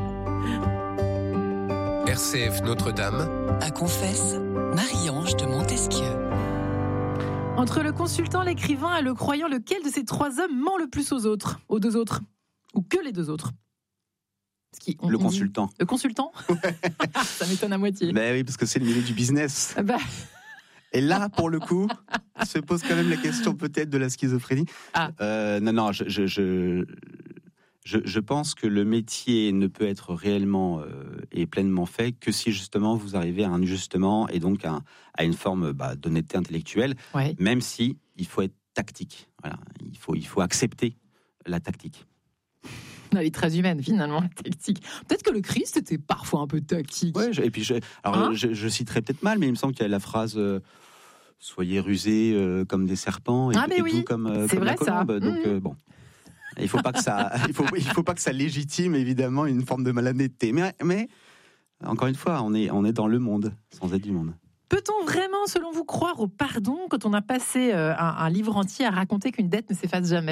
S5: R C F Notre-Dame.
S4: À confesse, Marie-Ange de Montesquieu.
S6: Entre le consultant, l'écrivain et le croyant, lequel de ces trois hommes ment le plus aux autres, aux deux autres, ou que les deux autres? Qui, on,
S7: le
S6: on
S7: consultant.
S6: Dit, le consultant. Ça m'étonne à moitié.
S7: Ben oui, parce que c'est le milieu du business.
S6: Bah...
S7: Et là, pour le coup, se pose quand même la question peut-être de la schizophrénie.
S6: Ah.
S7: Euh, non, non, je, je, je, je, je pense que le métier ne peut être réellement euh, et pleinement fait que si justement vous arrivez à un ajustement et donc à, à une forme bah, d'honnêteté intellectuelle,
S6: ouais.
S7: même si il faut être tactique. Voilà, il faut, il faut accepter la tactique.
S6: Elle est très humaine, finalement, la tactique. Peut-être que le Christ était parfois un peu tactique.
S7: Ouais, et puis, je, alors, hein je, je citerai peut-être mal, mais il me semble qu'il y a la phrase euh, « Soyez rusés euh, comme des serpents et,
S6: ah, mais
S7: et
S6: oui.
S7: doux comme, euh,
S6: C'est
S7: comme
S6: vrai,
S7: la colombe. »
S6: ça.
S7: Donc,
S6: mmh.
S7: euh, bon, il faut pas que ça, il faut, il faut pas que ça légitime, évidemment, une forme de malhonnêteté. Mais, mais encore une fois, on est, on est dans le monde, sans être du monde.
S6: Peut-on vraiment, selon vous, croire au pardon quand on a passé euh, un, un livre entier à raconter qu'une dette ne s'efface jamais ?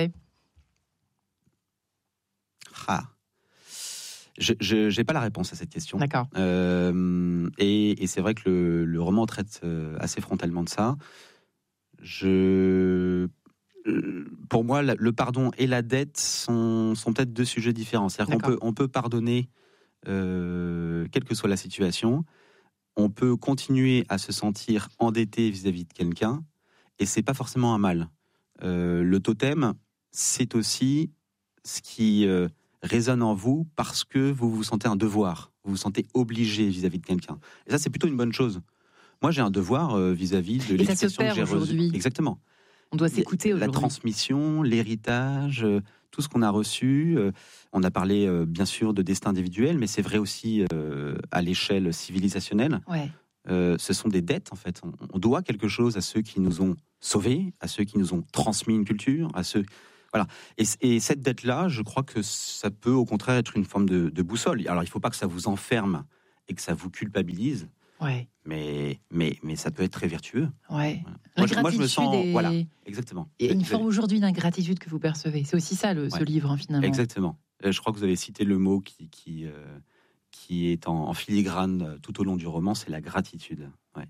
S7: Ah. Je n'ai pas la réponse à cette question.
S6: D'accord.
S7: Euh, et, et c'est vrai que le, le roman traite assez frontalement de ça. Je, pour moi, le pardon et la dette sont, sont peut-être deux sujets différents. C'est-à-dire qu'on peut, on peut pardonner, euh, quelle que soit la situation. On peut continuer à se sentir endetté vis-à-vis de quelqu'un, et c'est pas forcément un mal. Euh, le totem, c'est aussi ce qui... Euh, résonne en vous parce que vous vous sentez un devoir Vous vous sentez obligé vis-à-vis de quelqu'un. Et ça, c'est plutôt une bonne chose. Moi, j'ai un devoir euh, vis-à-vis de
S6: Et ça se
S7: l'éducation que
S6: perd
S7: j'ai reçue.
S6: aujourd'hui.
S7: Exactement.
S6: On doit s'écouter
S7: La
S6: aujourd'hui.
S7: transmission, l'héritage, euh, tout ce qu'on a reçu. euh, on a parlé, euh, bien sûr, de destin individuel, mais c'est vrai aussi euh, à l'échelle civilisationnelle.
S6: Ouais.
S7: Euh, ce sont des dettes, en fait. On, on doit quelque chose à ceux qui nous ont sauvés, à ceux qui nous ont transmis une culture, à ceux... Voilà. Et, et cette dette-là, je crois que ça peut, au contraire, être une forme de, de boussole. Alors, il ne faut pas que ça vous enferme et que ça vous culpabilise,
S6: Ouais.
S7: mais, mais, mais ça peut être très vertueux.
S6: Ouais.
S7: Moi, je, moi, je me sens...
S6: est...
S7: Voilà, exactement.
S6: Il y a une
S7: Vous
S6: forme
S7: avez-
S6: aujourd'hui d'ingratitude que vous percevez. C'est aussi ça, le, ce
S7: Ouais.
S6: livre, hein, finalement.
S7: Exactement. Euh, Je crois que vous avez cité le mot qui, qui, euh, qui est en, en filigrane euh, tout au long du roman, c'est la gratitude. Ouais.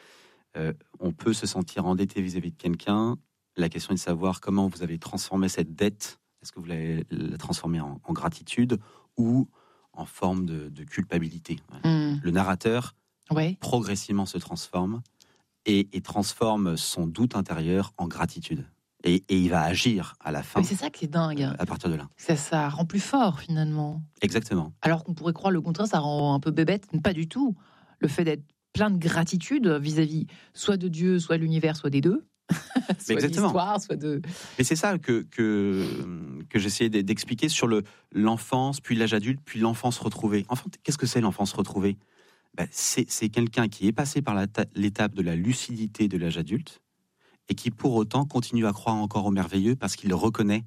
S7: Euh, on peut se sentir endetté vis-à-vis de quelqu'un. La question est de savoir comment vous avez transformé cette dette. Est-ce que vous l'avez la transformée en, en gratitude ou en forme de, de culpabilité?
S6: Mmh.
S7: Le narrateur,
S6: Ouais.
S7: progressivement, se transforme et, et transforme son doute intérieur en gratitude. Et, et il va agir à la fin,
S6: Mais c'est ça qui est dingue.
S7: euh, à partir de là.
S6: Ça, ça rend plus fort, finalement.
S7: Exactement.
S6: Alors qu'on pourrait croire le contraire, ça rend un peu bébête. Pas du tout. Le fait d'être plein de gratitude vis-à-vis soit de Dieu, soit de l'univers, soit des deux. soit
S7: exactement.
S6: de l'histoire, soit de...
S7: Et c'est ça que, que, que j'essayais d'expliquer sur le, l'enfance, puis l'âge adulte, puis l'enfance retrouvée. Enfin, qu'est-ce que c'est l'enfance retrouvée? Ben, c'est, c'est quelqu'un qui est passé par la ta- l'étape de la lucidité de l'âge adulte et qui, pour autant, continue à croire encore au merveilleux parce qu'il reconnaît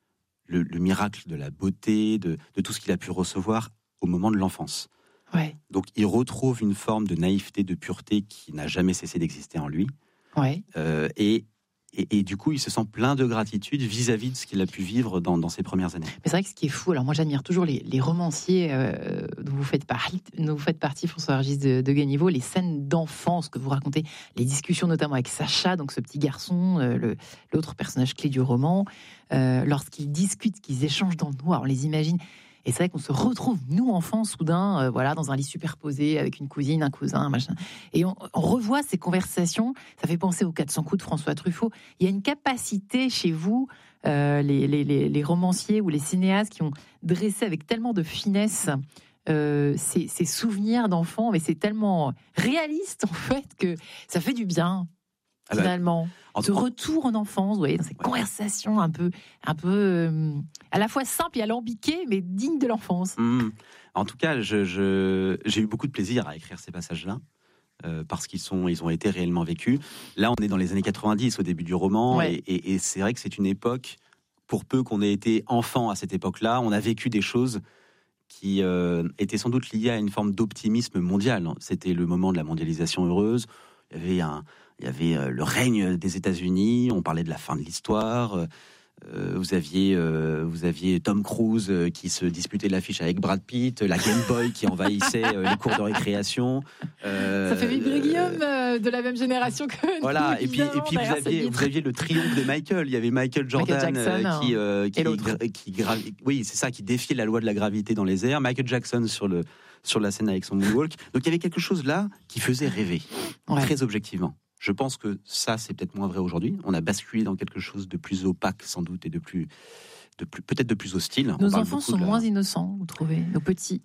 S7: le, le miracle de la beauté, de, de tout ce qu'il a pu recevoir au moment de l'enfance.
S6: Ouais.
S7: Donc, il retrouve une forme de naïveté, de pureté qui n'a jamais cessé d'exister en lui.
S6: Ouais.
S7: Euh, et, et, et du coup, il se sent plein de gratitude vis-à-vis de ce qu'il a pu vivre dans, dans ses premières années.
S6: Mais c'est vrai que ce qui est fou, alors moi j'admire toujours les, les romanciers euh, dont vous faites partie, dont vous faites partie, François-Régis de, de Ganiveau, les scènes d'enfance que vous racontez, les discussions notamment avec Sacha, donc ce petit garçon, euh, le, l'autre personnage clé du roman, euh, lorsqu'ils discutent, qu'ils échangent dans le noir, on les imagine. Et c'est vrai qu'on se retrouve, nous, enfants, soudain, euh, voilà, dans un lit superposé avec une cousine, un cousin, un machin. Et on, on revoit ces conversations. Ça fait penser aux quatre cents coups de François Truffaut. Il y a une capacité chez vous, euh, les, les, les, les romanciers ou les cinéastes qui ont dressé avec tellement de finesse euh, ces, ces souvenirs d'enfants, mais c'est tellement réaliste, en fait, que ça fait du bien,
S7: Ah bah,
S6: finalement.
S7: en-
S6: Ce
S7: en-
S6: retour en enfance, vous voyez, dans ces
S7: Ouais.
S6: conversations un peu, un peu euh, à la fois simples et alambiquées, mais dignes de l'enfance.
S7: Mmh. En tout cas, je, je- j'ai eu beaucoup de plaisir à écrire ces passages-là. euh, parce qu'ils sont, ils ont été réellement vécus. Là, on est dans les années quatre-vingt-dix, au début du roman,
S6: Ouais.
S7: et, et- et c'est vrai que c'est une époque, pour peu qu'on ait été enfant à cette époque-là, on a vécu des choses qui euh, étaient sans doute liées à une forme d'optimisme mondial. C'était le moment de la mondialisation heureuse. Il y avait, un, il y avait euh, le règne des États-Unis, on parlait de la fin de l'histoire. Euh, vous, aviez, euh, vous aviez Tom Cruise euh, qui se disputait l'affiche avec Brad Pitt, la Game Boy qui envahissait euh, les cours de récréation. Euh,
S6: Ça fait vibrer
S7: euh,
S6: Guillaume euh, de la même génération que nous.
S7: Voilà, et puis, et puis vous,
S6: évidemment, derrière
S7: aviez,
S6: ce
S7: vous
S6: vitre.
S7: aviez le triomphe de Michael. Il y avait Michael Jordan
S6: Michael Jackson,
S7: euh, qui, euh, qui,
S6: et l'autre.
S7: gra- qui gravi- oui, c'est ça, qui défiait la loi de la gravité dans les airs. Michael Jackson sur, le, sur la scène avec son moonwalk. Donc il y avait quelque chose là qui faisait rêver,
S6: Ouais.
S7: très objectivement. Je pense que ça, c'est peut-être moins vrai aujourd'hui. On a basculé dans quelque chose de plus opaque, sans doute, et de plus, de plus peut-être de plus hostile. On
S6: Nos
S7: parle
S6: enfants
S7: beaucoup
S6: sont
S7: de la-
S6: moins innocents, vous trouvez, nos petits.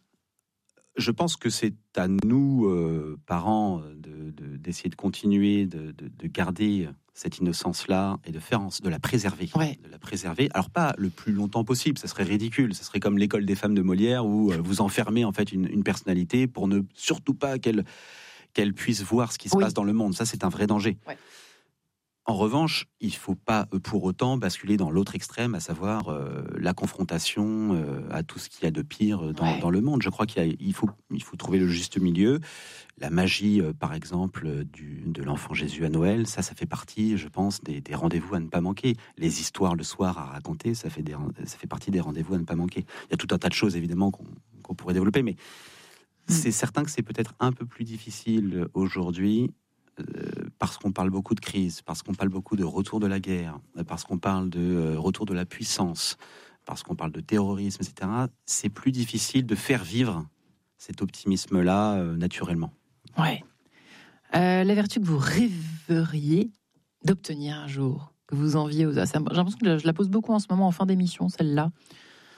S7: Je pense que c'est à nous, euh, parents, de, de- d'essayer de continuer, de, de- de garder cette innocence-là et de faire en- de la préserver,
S6: Ouais.
S7: de la préserver. Alors pas le plus longtemps possible, ça serait ridicule. Ça serait comme l'école des femmes de Molière où euh, vous enfermez en fait une, une personnalité pour ne surtout pas qu'elle qu'elle puisse voir ce qui se
S6: Oui.
S7: passe dans le monde. Ça, c'est un vrai danger.
S6: Ouais.
S7: En revanche, il ne faut pas euh, pour autant basculer dans l'autre extrême, à savoir euh, la confrontation euh, à tout ce qu'il y a de pire dans,
S6: Ouais.
S7: dans le monde. Je crois qu'il y a- il faut, il faut trouver le juste milieu. La magie, euh, par exemple, euh, du, de l'enfant Jésus à Noël, ça, ça fait partie, je pense, des, des rendez-vous à ne pas manquer. Les histoires le soir à raconter, ça fait, des, ça fait partie des rendez-vous à ne pas manquer. Il y a tout un tas de choses, évidemment, qu'on, qu'on pourrait développer, mais c'est certain que c'est peut-être un peu plus difficile aujourd'hui euh, parce qu'on parle beaucoup de crise, parce qu'on parle beaucoup de retour de la guerre, parce qu'on parle de euh, retour de la puissance, parce qu'on parle de terrorisme, et cetera. C'est plus difficile de faire vivre cet optimisme-là euh, naturellement.
S6: Ouais. Euh, la vertu que vous rêveriez d'obtenir un jour, que vous enviez aux... ça- J'ai l'impression que je la pose beaucoup en ce moment, en fin d'émission, celle-là.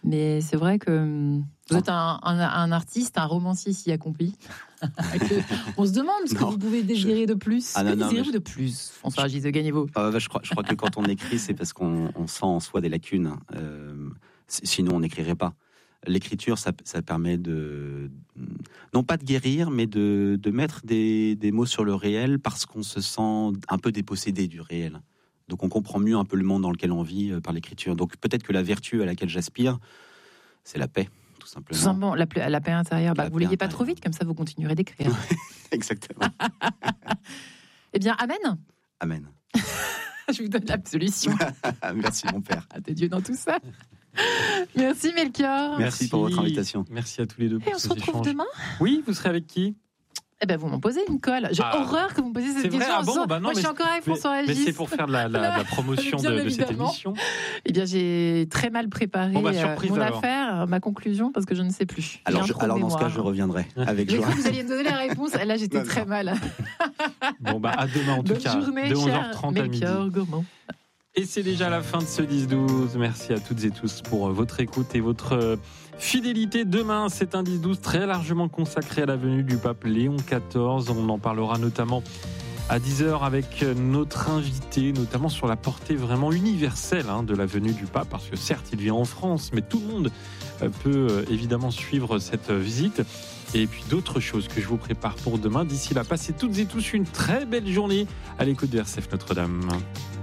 S6: Mais c'est vrai que hum, vous êtes un, un, un artiste, un romancier si accompli. On se demande ce que
S7: Non,
S6: vous pouvez désirer
S7: je...
S6: de plus.
S7: Ah, non,
S6: que
S7: non,
S6: désirez-vous
S7: je...
S6: de plus, François Gise de Gagnez-vous?
S7: euh, bah, je, crois, je crois que quand on écrit, c'est parce qu'on on sent en soi des lacunes. Euh, sinon, on n'écrirait pas. L'écriture, ça, ça permet de, non pas de guérir, mais de, de mettre des, des mots sur le réel parce qu'on se sent un peu dépossédé du réel. Donc on comprend mieux un peu le monde dans lequel on vit euh, par l'écriture. Donc peut-être que la vertu à laquelle j'aspire, c'est la paix, tout simplement.
S6: Tout simplement, la, pla- la paix intérieure. Bah,
S7: La
S6: vous
S7: paix
S6: l'ayez pas trop
S7: intérieure.
S6: vite, comme ça vous continuerez d'écrire.
S7: Exactement.
S6: Eh bien, amen.
S7: Amen.
S6: Je vous donne l'absolution.
S7: Merci mon père.
S6: Ah, de Dieu dans tout ça. Merci Melchior.
S7: Merci pour votre invitation.
S2: Merci à tous les deux pour
S6: Et on se
S2: ces
S6: retrouve
S2: échanges.
S6: demain.
S2: Oui, vous serez avec qui?
S6: Eh ben, vous m'en posez une colle. J'ai
S2: Ah.
S6: horreur que vous me posiez cette
S2: C'est vrai,
S6: question.
S2: ah bon, bah non,
S6: Moi, je
S2: mais
S6: suis encore avec
S2: Mais,
S6: François
S2: mais
S6: Régis.
S2: c'est pour faire de la, la- la promotion
S6: Bien
S2: de, de cette
S6: évidemment.
S2: émission.
S6: Eh bien, j'ai très mal préparé
S2: Bon, bah,
S6: euh,
S2: surprise,
S6: mon
S2: alors.
S6: affaire, ma conclusion, parce que je ne sais plus. J'ai
S7: Alors,
S6: un
S7: je-
S6: trou de
S7: alors dans ce cas,
S6: mémoire.
S7: je reviendrai avec
S6: J'ai
S7: joie.
S6: cru que vous alliez me donner la réponse. Là, j'étais
S7: Non,
S6: très
S7: non.
S6: mal.
S2: Bon, bah, à demain en tout
S6: Bonne
S2: cas,
S6: journée,
S2: de onze
S6: cher
S2: heures trente à midi.
S6: Melchior Gourmand.
S2: Et c'est déjà la fin de ce dix douze. Merci à toutes et tous pour votre écoute et votre fidélité. Demain, c'est un dix douze très largement consacré à la venue du pape Léon quatorze. On en parlera notamment à dix heures avec notre invité, notamment sur la portée vraiment universelle hein, de la venue du pape, parce que certes, il vient en France, mais tout le monde peut évidemment suivre cette visite. Et puis d'autres choses que je vous prépare pour demain. D'ici là, passez toutes et tous une très belle journée à l'écoute de R C F Notre-Dame.